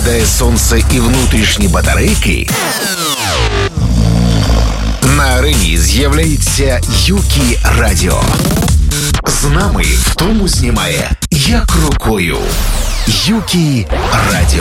розповідає сонце і внутрішні батарейки, на арені з'являється Юкі Радіо. З нами в тому знімає як рукою. Юкі Радіо.